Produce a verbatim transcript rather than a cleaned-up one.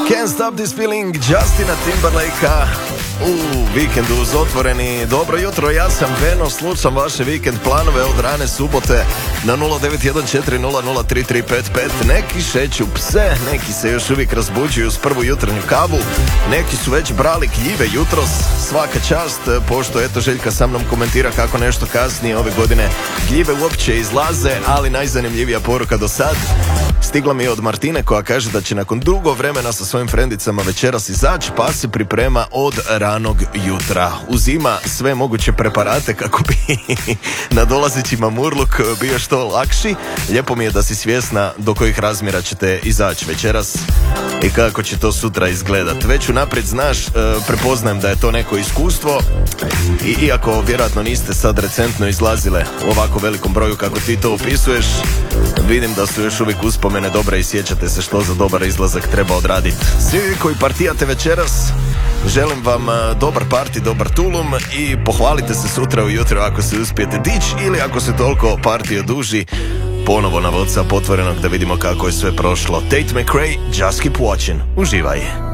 Can't Stop This Feeling, Justina Timberlakea u vikendu uz otvoreni. Dobro jutro, ja sam Veno, slušam vaše vikend planove od rane subote na nula devet jedan četiri nula nula tri tri pet pet. Neki šeću pse, neki se još uvijek razbuđuju s prvu jutarnju kavu, neki su već brali gljive jutros. Svaka čast, pošto eto Željka sa mnom komentira kako nešto kasnije ove godine gljive uopće izlaze, ali najzanimljivija poruka do sad stigla mi je od Martine koja kaže da će nakon dugo vremena sa svojim frendicama večeras izaći, pa se priprema od ranog jutra. Uzima sve moguće preparate kako bi nadolazeći mamurluk bio što lakši. Lijepo mi je da si svjesna do kojih razmjera ćete izaći večeras i kako će to sutra izgledat. Već unaprijed znaš, prepoznajem da je to neko iskustvo i iako vjerojatno niste sad recentno izlazile u ovako velikom broju kako ti to opisuješ, vidim da su još uvijek uspomene dobre i sjećate se što za dobar izlazak treba odraditi. Svi vi koji partijate večeras, želim vam dobar parti, dobar tulum i pohvalite se sutra ujutro ako se uspijete dići ili ako se toliko partija duži, ponovo na WhatsApp otvorenog da vidimo kako je sve prošlo. Tate McRae, Just Keep Watching. Uživaj.